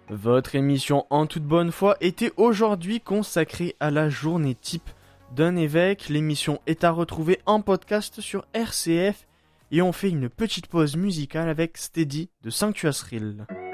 Votre émission en toute bonne foi était aujourd'hui consacrée à la journée type d'un évêque. L'émission est à retrouver en podcast sur RCF et on fait une petite pause musicale avec Steady de Sanctuary Thrill.